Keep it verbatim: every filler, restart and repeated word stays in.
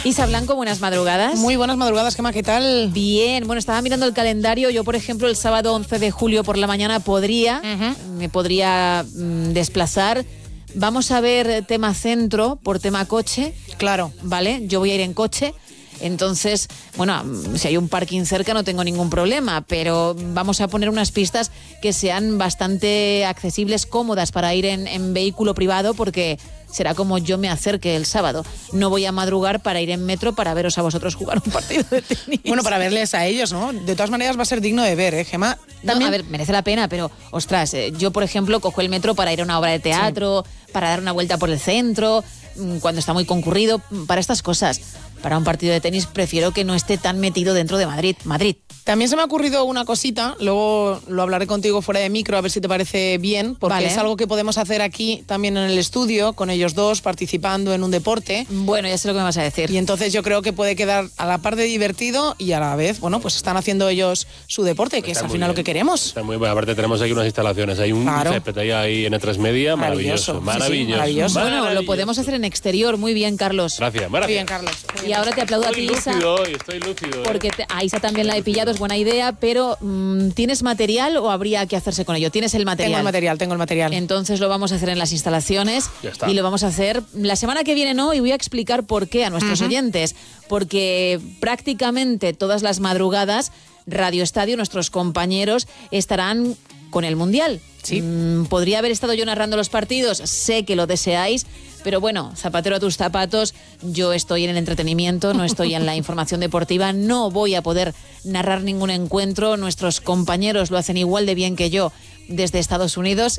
Isa Blanco, buenas madrugadas. Muy buenas madrugadas, Gemma, ¿qué tal? Bien, bueno, estaba mirando el calendario. Yo, por ejemplo, el sábado once de julio por la mañana podría, uh-huh. me podría mmm, desplazar. Vamos a ver tema centro por tema coche. Claro. ¿Vale? Yo voy a ir en coche. Entonces, bueno, si hay un parking cerca no tengo ningún problema, pero vamos a poner unas pistas que sean bastante accesibles, cómodas para ir en, en vehículo privado, porque será como yo me acerque el sábado. No voy a madrugar para ir en metro para veros a vosotros jugar un partido de tenis. Bueno, para verles a ellos, ¿no? De todas maneras va a ser digno de ver, ¿eh, Gemma? También... No, a ver, merece la pena, pero, ostras, eh, yo, por ejemplo, cojo el metro para ir a una obra de teatro, sí. para dar una vuelta por el centro, cuando está muy concurrido, para estas cosas. Para un partido de tenis prefiero que no esté tan metido dentro de Madrid. Madrid. También se me ha ocurrido una cosita, luego lo hablaré contigo fuera de micro a ver si te parece bien, porque vale. es algo que podemos hacer aquí también en el estudio, con ellos dos participando en un deporte. Bueno, ya sé lo que me vas a decir. Y entonces yo creo que puede quedar a la par de divertido y a la vez, bueno, pues están haciendo ellos su deporte, que está es al final bien. Lo que queremos. Está muy bien, aparte tenemos aquí unas instalaciones, hay un claro. césped ahí en E tres Media, maravilloso, maravilloso. Sí, sí, maravilloso. Bueno, maravilloso. lo podemos hacer en exterior, muy bien, Carlos. Gracias, Muy bien, Carlos. Muy bien. Y ahora te aplaudo estoy a ti, Isa. Lúcido hoy, estoy lúcido. Porque te, a Isa también la he pillado, es buena idea, pero Pero, ¿tienes material o habría que hacerse con ello? ¿Tienes el material? Tengo el material, tengo el material. Entonces lo vamos a hacer en las instalaciones y lo vamos a hacer la semana que viene, ¿no? Y voy a explicar por qué a nuestros uh-huh. oyentes. Porque prácticamente todas las madrugadas, Radio Estadio, nuestros compañeros, estarán con el Mundial. Sí. Mm, podría haber estado yo narrando los partidos, sé que lo deseáis, pero bueno, zapatero a tus zapatos, yo estoy en el entretenimiento, no estoy en la información deportiva, no voy a poder narrar ningún encuentro, nuestros compañeros lo hacen igual de bien que yo desde Estados Unidos